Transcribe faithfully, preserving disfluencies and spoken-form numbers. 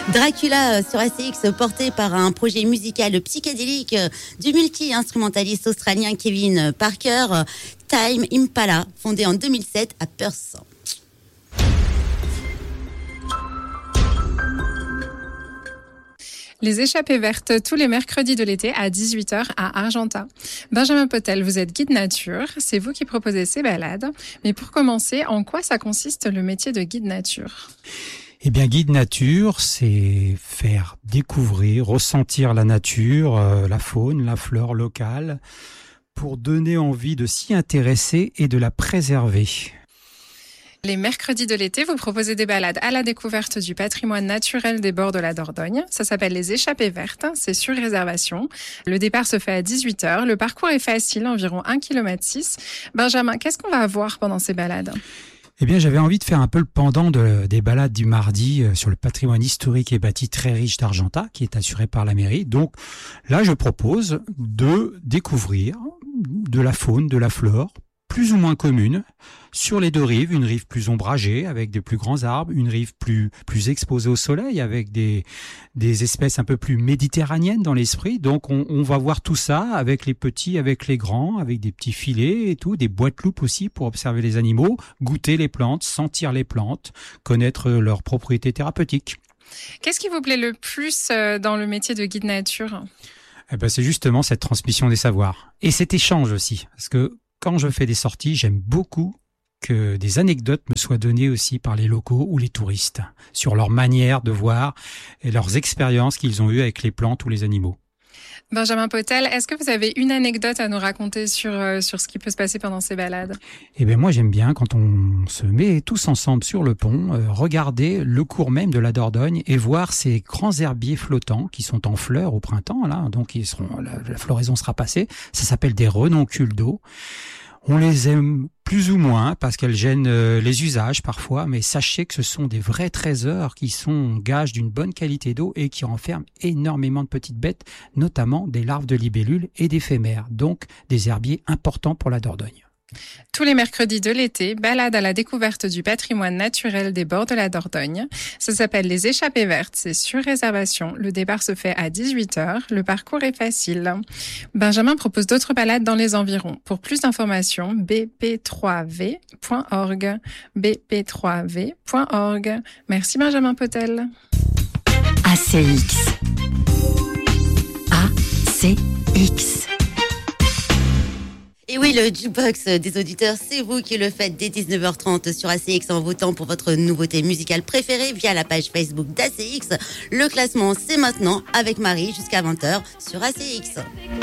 Dracula sur A C X, porté par un projet musical psychédélique du multi-instrumentaliste australien Kevin Parker, Tame Impala, fondé en deux mille sept à Perth. Les échappées vertes, tous les mercredis de l'été à dix-huit heures à Argentat. Benjamin Potel, vous êtes guide nature, c'est vous qui proposez ces balades. Mais pour commencer, en quoi ça consiste le métier de guide nature ? Eh bien, guide nature, c'est faire découvrir, ressentir la nature, euh, la faune, la flore locale, pour donner envie de s'y intéresser et de la préserver. Les mercredis de l'été, vous proposez des balades à la découverte du patrimoine naturel des bords de la Dordogne. Ça s'appelle les échappées vertes, c'est sur réservation. Le départ se fait à dix-huit heures. Le parcours est facile, environ un virgule six kilomètres. Benjamin, qu'est-ce qu'on va voir pendant ces balades ? Eh bien, j'avais envie de faire un peu le pendant de, des balades du mardi sur le patrimoine historique et bâti très riche d'Argentat, qui est assuré par la mairie. Donc là, je propose de découvrir de la faune, de la flore, plus ou moins commune, sur les deux rives, une rive plus ombragée avec des plus grands arbres, une rive plus plus exposée au soleil avec des des espèces un peu plus méditerranéennes dans l'esprit. Donc on, on va voir tout ça avec les petits, avec les grands, avec des petits filets et tout, des boîtes loupes aussi pour observer les animaux, goûter les plantes, sentir les plantes, connaître leurs propriétés thérapeutiques. Qu'est-ce qui vous plaît le plus dans le métier de guide nature ? Eh ben c'est justement cette transmission des savoirs et cet échange aussi, parce que quand je fais des sorties, j'aime beaucoup que des anecdotes me soient données aussi par les locaux ou les touristes sur leur manière de voir et leurs expériences qu'ils ont eues avec les plantes ou les animaux. Benjamin Potel, est-ce que vous avez une anecdote à nous raconter sur, euh, sur ce qui peut se passer pendant ces balades ? Eh bien moi j'aime bien quand on se met tous ensemble sur le pont, euh, regarder le cours même de la Dordogne et voir ces grands herbiers flottants qui sont en fleurs au printemps, là, donc ils seront, la, la floraison sera passée. Ça s'appelle des renoncules d'eau. On les aime plus ou moins parce qu'elles gênent les usages parfois, mais sachez que ce sont des vrais trésors qui sont gages d'une bonne qualité d'eau et qui renferment énormément de petites bêtes, notamment des larves de libellules et d'éphémères, donc des herbiers importants pour la Dordogne. Tous les mercredis de l'été, balade à la découverte du patrimoine naturel des bords de la Dordogne. Ça s'appelle les échappées vertes, c'est sur réservation. Le départ se fait à dix-huit heures. Le parcours est facile. Benjamin propose d'autres balades dans les environs. Pour plus d'informations, b p trois v point org. b p trois v point org. Merci Benjamin Potel. A C X. A C X. Et oui, le jukebox des auditeurs, c'est vous qui le faites dès dix-neuf heures trente sur A C X en votant pour votre nouveauté musicale préférée via la page Facebook d'A C X. Le classement, c'est maintenant avec Marie jusqu'à vingt heures sur A C X.